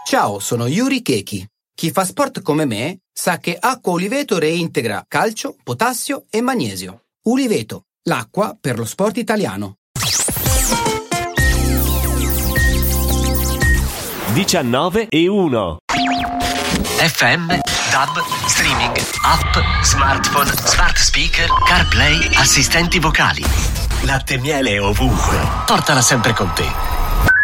Ciao, sono Yuri Keki. Chi fa sport come me sa che Acqua Uliveto reintegra calcio, potassio e magnesio. Uliveto, l'acqua per lo sport italiano. 19:1 FM, DAB, streaming, app, smartphone, smart speaker, CarPlay, assistenti vocali. Latte e miele ovunque. Portala sempre con te.